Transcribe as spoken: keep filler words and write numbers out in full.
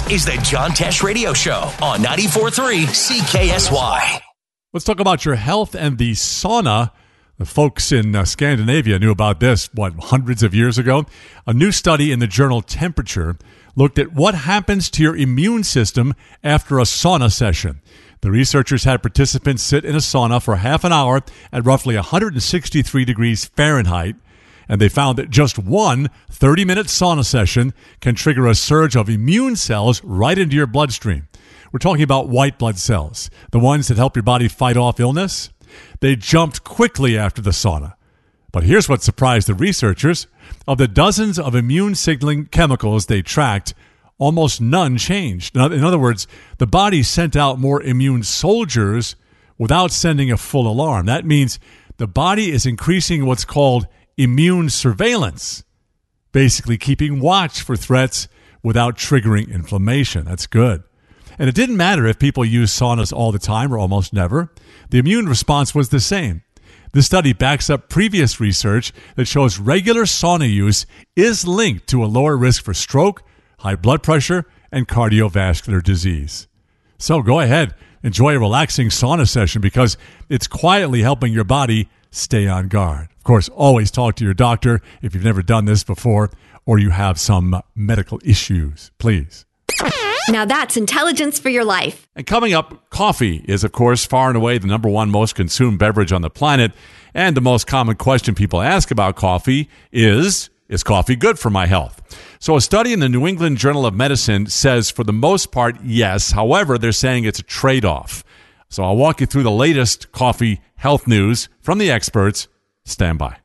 This is the John Tesh Radio Show on ninety-four point three C K S Y. Let's talk about your health and the sauna. The folks in uh, Scandinavia knew about this, what, hundreds of years ago? A new study in the journal Temperature looked at what happens to your immune system after a sauna session. The researchers had participants sit in a sauna for half an hour at roughly one hundred sixty-three degrees Fahrenheit, and they found that just one thirty-minute sauna session can trigger a surge of immune cells right into your bloodstream. We're talking about white blood cells, the ones that help your body fight off illness. They jumped quickly after the sauna. But here's what surprised the researchers. Of the dozens of immune signaling chemicals they tracked, almost none changed. In other words, the body sent out more immune soldiers without sending a full alarm. That means the body is increasing what's called immune surveillance, basically keeping watch for threats without triggering inflammation. That's good. And it didn't matter if people used saunas all the time or almost never. The immune response was the same. This study backs up previous research that shows regular sauna use is linked to a lower risk for stroke, high blood pressure, and cardiovascular disease. So go ahead, enjoy a relaxing sauna session because it's quietly helping your body stay on guard. Of course, always talk to your doctor if you've never done this before or you have some medical issues, please. Now that's intelligence for your life. And coming up, coffee is, of course, far and away the number one most consumed beverage on the planet. And the most common question people ask about coffee is, is coffee good for my health? So a study in the New England Journal of Medicine says for the most part, yes. However, they're saying it's a trade-off. So I'll walk you through the latest coffee health news from the experts. Stand by.